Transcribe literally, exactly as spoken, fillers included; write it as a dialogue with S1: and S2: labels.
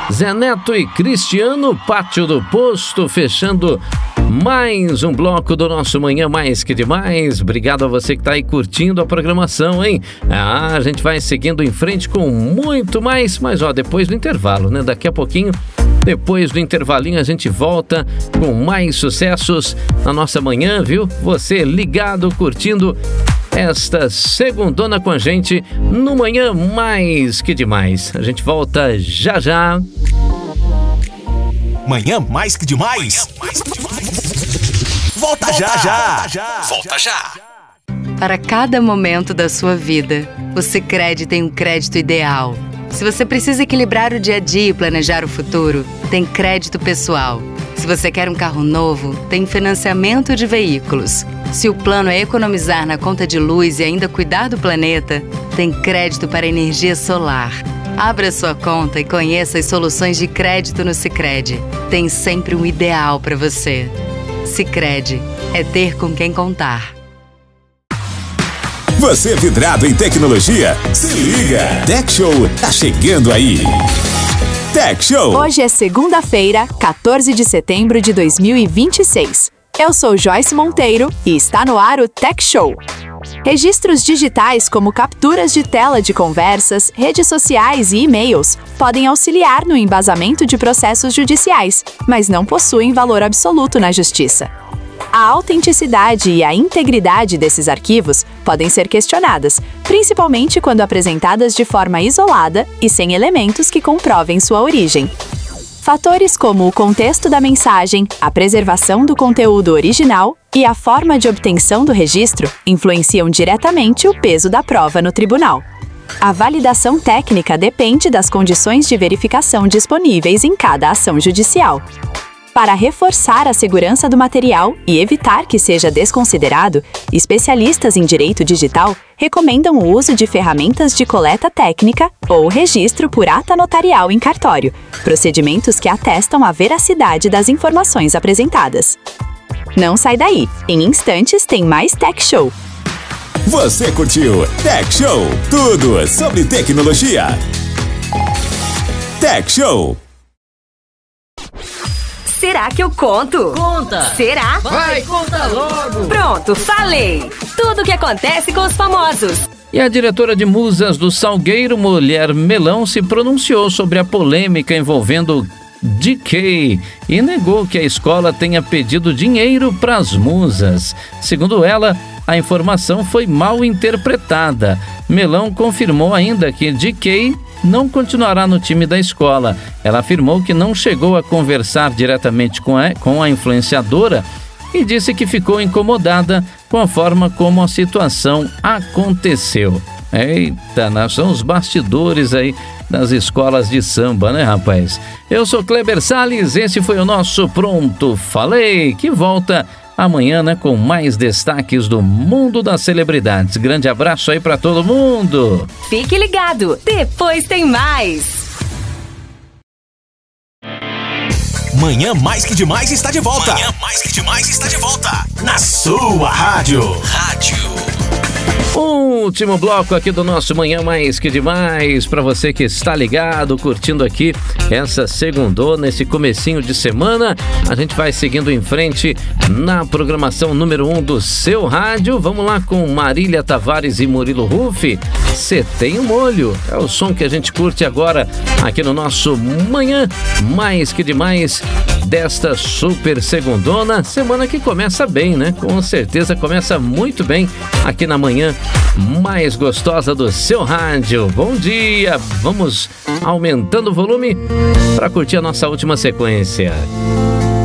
S1: Zé Neto e Cristiano, Pátio do Posto, fechando mais um bloco do nosso Manhã Mais Que Demais. Obrigado a você que está aí curtindo a programação, hein? Ah, a gente vai seguindo em frente com muito mais, mas ó, depois do intervalo, né? Daqui a pouquinho, depois do intervalinho, a gente volta com mais sucessos na nossa manhã, viu? Você ligado, curtindo esta segundona com a gente no Manhã Mais Que Demais. A gente volta já já.
S2: Manhã Mais Que Demais. Manhã Mais Que Demais. Volta, volta já, já. Volta já. Volta já.
S3: Para cada momento da sua vida, o Sicredi tem um crédito ideal. Se você precisa equilibrar o dia a dia e planejar o futuro, tem crédito pessoal. Se você quer um carro novo, tem financiamento de veículos. Se o plano é economizar na conta de luz e ainda cuidar do planeta, tem crédito para energia solar. Abra sua conta e conheça as soluções de crédito no Sicredi. Tem sempre um ideal para você. Sicredi é ter com quem contar.
S2: Você vidrado em tecnologia? Se liga! Tech Show tá chegando aí! Tech Show!
S4: Hoje é segunda-feira, quatorze de setembro de dois mil e vinte e seis. Eu sou Joyce Monteiro e está no ar o Tech Show. Registros digitais como capturas de tela de conversas, redes sociais e e-mails podem auxiliar no embasamento de processos judiciais, mas não possuem valor absoluto na justiça. A autenticidade e a integridade desses arquivos podem ser questionadas, principalmente quando apresentadas de forma isolada e sem elementos que comprovem sua origem. Fatores como o contexto da mensagem, a preservação do conteúdo original e a forma de obtenção do registro influenciam diretamente o peso da prova no tribunal. A validação técnica depende das condições de verificação disponíveis em cada ação judicial. Para reforçar a segurança do material e evitar que seja desconsiderado, especialistas em direito digital recomendam o uso de ferramentas de coleta técnica ou registro por ata notarial em cartório, procedimentos que atestam a veracidade das informações apresentadas. Não sai daí, em instantes tem mais Tech Show.
S2: Você curtiu Tech Show, tudo sobre tecnologia. Tech Show.
S5: Será que eu conto?
S1: Conta!
S5: Será?
S1: Vai, conta logo!
S5: Pronto, falei! Tudo o que acontece com os famosos.
S1: E a diretora de Musas do Salgueiro, Mulher Melão, se pronunciou sobre a polêmica envolvendo D K e negou que a escola tenha pedido dinheiro para as musas. Segundo ela, a informação foi mal interpretada. Melão confirmou ainda que D K não continuará no time da escola. Ela afirmou que não chegou a conversar diretamente com a, com a influenciadora e disse que ficou incomodada com a forma como a situação aconteceu. Eita, nós são os bastidores aí das escolas de samba, né, rapaz? Eu sou Kleber Salles, esse foi o nosso Pronto Falei, que volta amanhã, né, com mais destaques do mundo das celebridades. Grande abraço aí pra todo mundo.
S5: Fique ligado, depois tem mais.
S2: Manhã Mais Que Demais está de volta. Manhã Mais Que Demais está de volta. Na sua rádio. Rádio.
S1: Último bloco aqui do nosso Manhã Mais Que Demais, para você que está ligado, curtindo aqui essa segundona, esse comecinho de semana. A gente vai seguindo em frente na programação número um do seu rádio. Vamos lá com Marília Tavares e Murilo Ruff. Cê tem um molho. É o som que a gente curte agora aqui no nosso Manhã Mais Que Demais desta super segundona. Semana que começa bem, né? Com certeza começa muito bem aqui na manhã mais gostosa do seu rádio. Bom dia! Vamos aumentando o volume para curtir a nossa última sequência.